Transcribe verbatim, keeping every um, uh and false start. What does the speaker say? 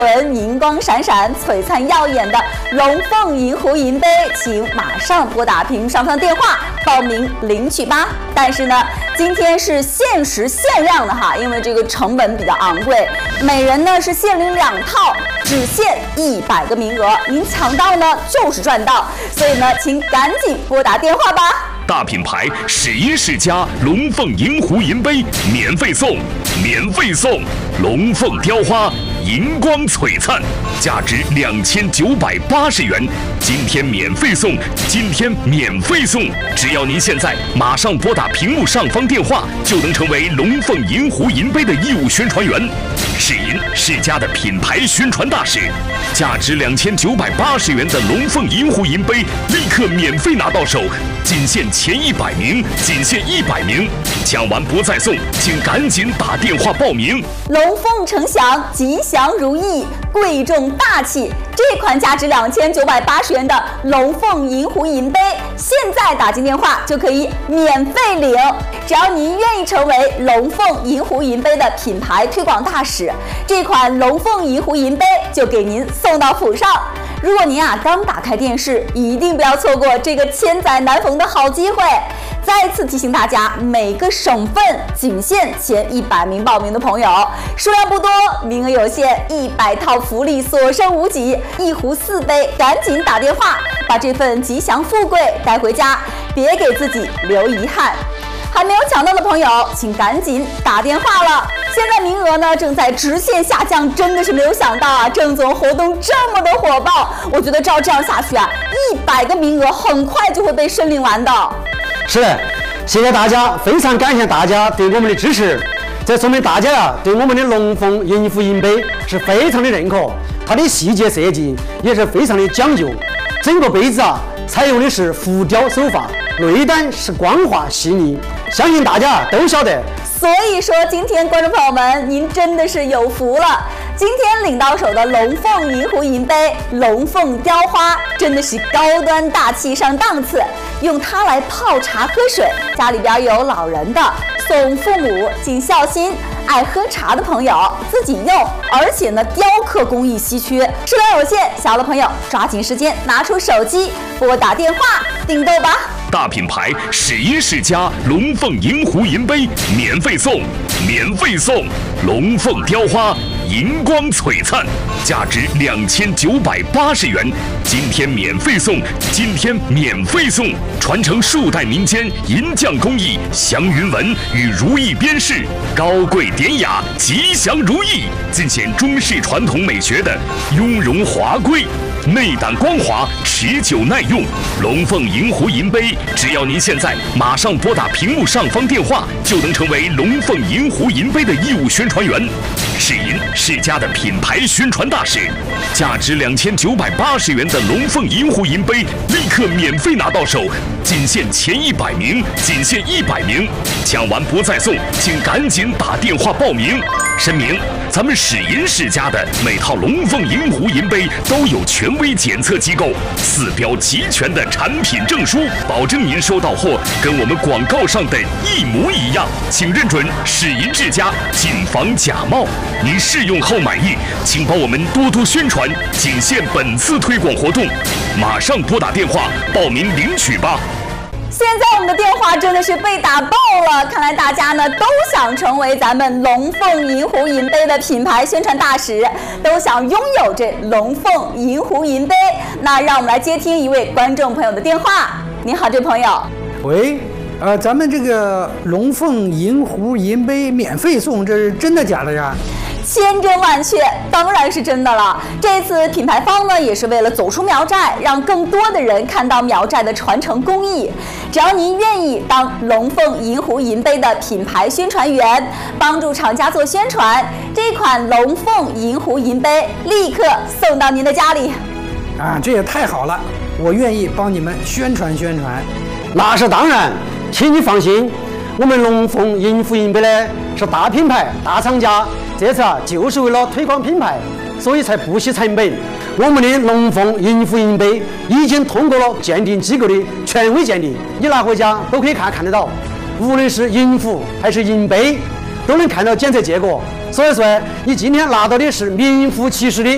轮银光闪闪、璀璨耀眼的龙凤银湖银杯，请马上拨打屏幕上方电话报名领取吧。但是呢，今天是限时限量的哈，因为这个成本比较昂贵，每人呢是限领两套，只限一百个名额，您抢到呢就是赚到，所以呢，请赶紧拨打电话吧。 大品牌史一世家龙凤银湖银杯免费送，免费送龙凤雕花银光璀璨，价值两千九百八十元，今天免费送，今天免费送，只要您现在马上拨打屏幕上方电话，就能成为龙凤银湖银杯的义务宣传员，史银世家的品牌宣传大使。价值两千九百八十元的龙凤银湖银杯立刻免费拿到手，仅限前一百名，仅限一百名，抢完不再送，请赶紧打电话报名。 龙凤呈祥，吉祥如意，贵重大气。这款价值两千九百八十元的龙凤银湖银杯，现在打进电话就可以免费领。只要您愿意成为龙凤银湖银杯的品牌推广大使，这款龙凤银湖银杯就给您送到府上。如果您啊刚打开电视，一定不要错过这个千载难逢的好机会。再次提醒大家，每个省份仅限前一百名报名的朋友，数量不多，名额有限，一百套福利所剩无几，一壶四杯，赶紧打电话，把这份吉祥富贵带回家，别给自己留遗憾。还没有抢到的朋友，请赶紧打电话了。现在名额呢正在直线下降，真的是没有想到啊，郑总活动这么的火爆，我觉得照这样下去啊，一百个名额很快就会被申领完的。 是，谢谢大家，非常感谢大家对我们的支持，这说明大家啊对我们的龙凤银湖银杯是非常的认可，它的细节设计也是非常的讲究，整个杯子啊采用的是浮雕手法，内胆是光滑细腻，相信大家都晓得。 所以说，今天观众朋友们，您真的是有福了。今天领到手的龙凤银湖银杯、龙凤雕花，真的是高端大气上档次。用它来泡茶喝水，家里边有老人的，送父母尽孝心；爱喝茶的朋友自己用，而且呢，雕刻工艺稀缺，数量有限，小的朋友抓紧时间拿出手机拨打电话订购吧。 大品牌史一世家龙凤银湖银杯免费送，免费送龙凤雕花银光璀璨，价值两千九百八十元，今天免费送，今天免费送，传承数代民间银匠工艺，祥云纹与如意边饰，高贵典雅，吉祥如意，尽显中式传统美学的雍容华贵。内胆光滑，持久耐用。龙凤银湖银杯，只要您现在马上拨打屏幕上方电话，就能成为龙凤银湖银杯的义务宣传员，史银世家的品牌宣传大使。价值两千九百八十元的龙凤银湖银杯，立刻免费拿到手，仅限前一百名，仅限一百名，抢完不再送，请赶紧打电话报名。申明，咱们史银世家的每套龙凤银湖银杯都有权威检测机构四标齐全的产品证书，保证您收到货跟我们广告上的一模一样，请认准史银世家，谨防假冒。您试用后满意，请帮我们多多宣传，仅限本次推广活动，马上拨打电话报名领取吧。 现在我们的电话真的是被打爆了，看来大家呢都想成为咱们龙凤银湖银杯的品牌宣传大使，都想拥有这龙凤银湖银杯。那让我们来接听一位观众朋友的电话。你好，这位朋友。 喂，呃，咱们这个龙凤银湖银杯免费送，这是真的假的呀？ 千真万确，当然是真的了。这次品牌方呢，也是为了走出苗寨，让更多的人看到苗寨的传承工艺。只要您愿意当龙凤银湖银杯的品牌宣传员，帮助厂家做宣传，这款龙凤银湖银杯立刻送到您的家里。 啊，这也太好了，我愿意帮你们宣传宣传。 那是当然，请你放心，我们龙凤银湖银杯呢是大品牌、大厂家。这次啊，就是为了推广品牌，所以才不惜成本。我们的龙凤银湖银杯已经通过了鉴定机构的权威鉴定，你拿回家都可以看看得到。无论是银壶还是银杯，都能看到检测结果。所以说，你今天拿到的是名副其实的